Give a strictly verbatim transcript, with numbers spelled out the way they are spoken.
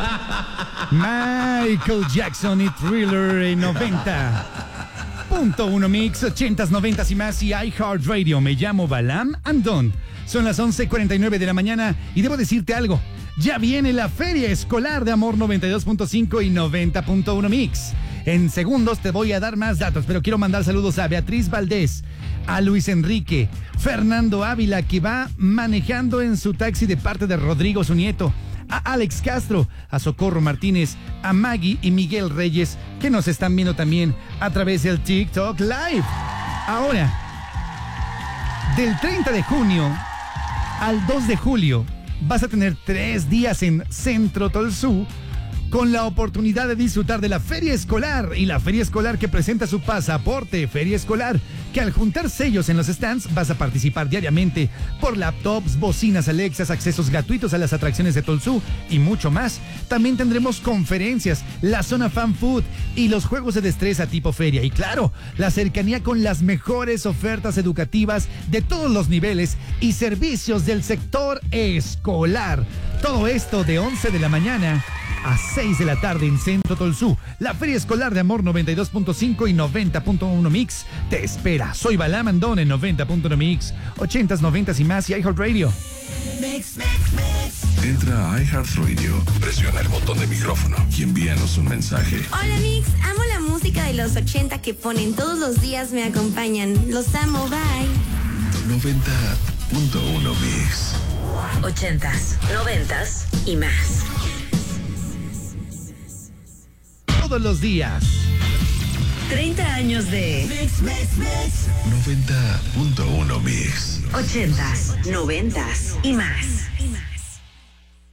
Michael Jackson y Thriller en noventa punto uno Mix, ochentas, noventas y más y iHeartRadio. Me llamo Balam Andón. Son las once cuarenta y nueve de la mañana y debo decirte algo. Ya viene la Feria Escolar de Amor noventa y dos punto cinco y noventa punto uno Mix. En segundos te voy a dar más datos, pero quiero mandar saludos a Beatriz Valdés, a Luis Enrique, Fernando Ávila, que va manejando en su taxi de parte de Rodrigo, su nieto, a Alex Castro, a Socorro Martínez, a Maggie y Miguel Reyes, que nos están viendo también a través del TikTok Live. Ahora, del treinta de junio al dos de julio, vas a tener tres días en Centro Tolsú con la oportunidad de disfrutar de la Feria Escolar y la Feria Escolar que presenta su pasaporte Feria Escolar, que al juntar sellos en los stands vas a participar diariamente por laptops, bocinas Alexas, accesos gratuitos a las atracciones de Tolsú y mucho más. También tendremos conferencias, la zona fan food y los juegos de destreza tipo feria. Y claro, la cercanía con las mejores ofertas educativas de todos los niveles y servicios del sector escolar. Todo esto de once de la mañana a seis de la tarde en Centro Tolsú. La Feria Escolar de Amor noventa y dos punto cinco y noventa punto uno Mix te espera. Soy Balam Andón en noventa punto uno Mix, ochentas, noventas y más y iHeartRadio. Mix, mix, mix. Entra a iHeartRadio, presiona el botón de micrófono y envíanos un mensaje. Hola Mix, amo la música de los ochenta que ponen todos los días, me acompañan. Los amo, bye. noventa punto uno Mix. Ochentas, noventas y más. Todos los días. treinta años de Mix, mix, mix. noventa punto uno Mix. Ochentas, noventas y más.